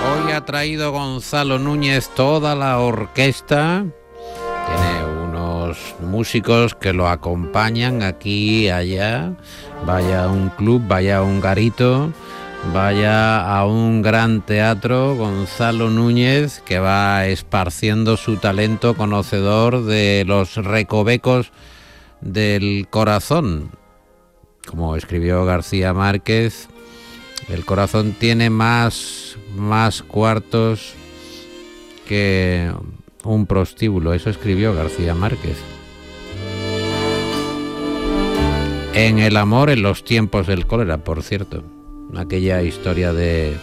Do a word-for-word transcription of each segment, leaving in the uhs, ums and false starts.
Hoy ha traído Gonzalo Núñez toda la orquesta. Tiene unos músicos que lo acompañan aquí y allá. Vaya a un club, vaya a un garito, vaya a un gran teatro. Gonzalo Núñez, que va esparciendo su talento, conocedor de los recovecos del corazón. Como escribió García Márquez, el corazón tiene más, más cuartos que un prostíbulo. Eso escribió García Márquez. En el amor en los tiempos del cólera, por cierto. Aquella historia de,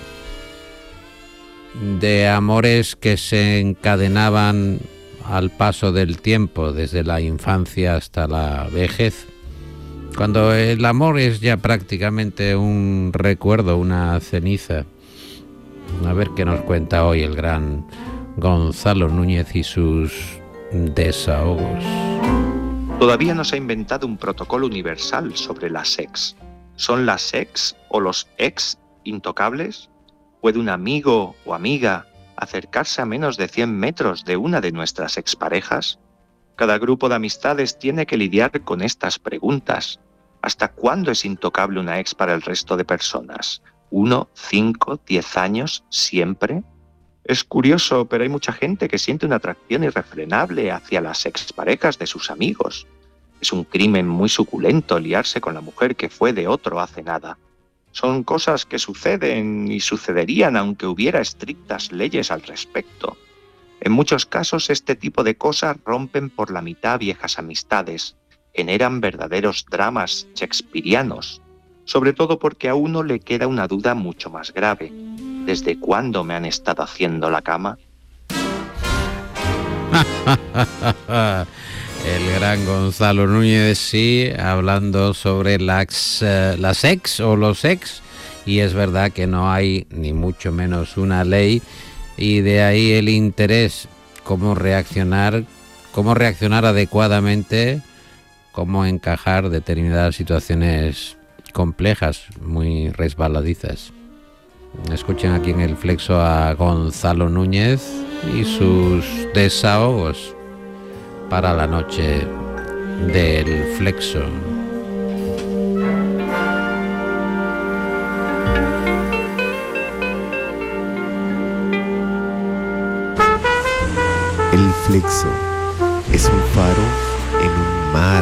de amores que se encadenaban al paso del tiempo, desde la infancia hasta la vejez. Cuando el amor es ya prácticamente un recuerdo, una ceniza. A ver qué nos cuenta hoy el gran Gonzalo Núñez y sus desahogos. Todavía no se ha inventado un protocolo universal sobre las ex. ¿Son las ex o los ex intocables? ¿Puede un amigo o amiga acercarse a menos de cien metros de una de nuestras exparejas? Cada grupo de amistades tiene que lidiar con estas preguntas. ¿Hasta cuándo es intocable una ex para el resto de personas? ¿Uno, cinco, diez años, siempre? Es curioso, pero hay mucha gente que siente una atracción irrefrenable hacia las exparejas de sus amigos. Es un crimen muy suculento liarse con la mujer que fue de otro hace nada. Son cosas que suceden y sucederían aunque hubiera estrictas leyes al respecto. En muchos casos este tipo de cosas rompen por la mitad viejas amistades, generan verdaderos dramas shakespearianos, sobre todo porque a uno le queda una duda mucho más grave. ¿Desde cuándo me han estado haciendo la cama? El gran Gonzalo Núñez, sí, hablando sobre las, uh, las ex o los ex, y es verdad que no hay ni mucho menos una ley, y de ahí el interés, cómo reaccionar, cómo reaccionar adecuadamente, cómo encajar determinadas situaciones complejas, muy resbaladizas. Escuchen aquí en el Flexo a Gonzalo Núñez y sus desahogos para la noche del Flexo. El Flexo es un faro en un mar